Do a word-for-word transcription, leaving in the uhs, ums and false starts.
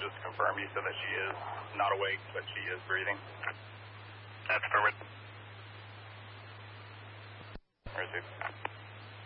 just to confirm, you said that she is not awake, but she is breathing. That's perfect. Received.